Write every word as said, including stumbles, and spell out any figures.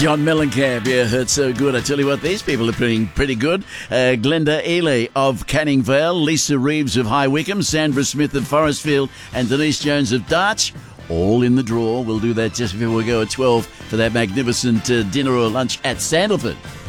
John Mellencamp, yeah, heard so good. I tell you what, these people are pretty, pretty good. Uh, Glenda Ely of Canning Vale, Lisa Reeves of High Wycombe, Sandra Smith of Forestfield, and Denise Jones of Darch, all in the draw. We'll do that just before we go at twelve for that magnificent uh, dinner or lunch at Sandalford.